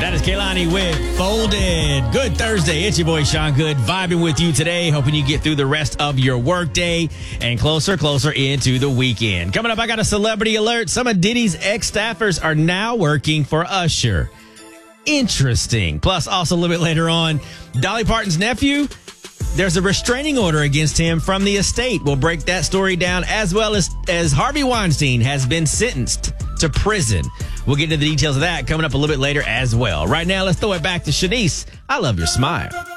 That is Kehlani with Folded. Good Thursday. It's your boy Sean Good vibing with you today, hoping you get through the rest of your workday and closer into the weekend. Coming up, I got a celebrity alert. Some of Diddy's ex-staffers are now working for Usher. Interesting. Plus, also a little bit later on, Dolly Parton's nephew, there's a restraining order against him from the estate. We'll break that story down, as well as Harvey Weinstein has been sentenced to prison. We'll get into the details of that coming up a little bit later as well. Right now, let's throw it back to Shanice. I love your smile.